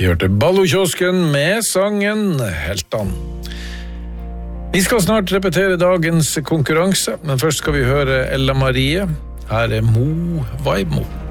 Vi hørte Ballokiosken med sangen Heltan. Vi skal snart repetere dagens konkurranse, men først skal vi høre Ella Marie. Her er Mo Vaimo.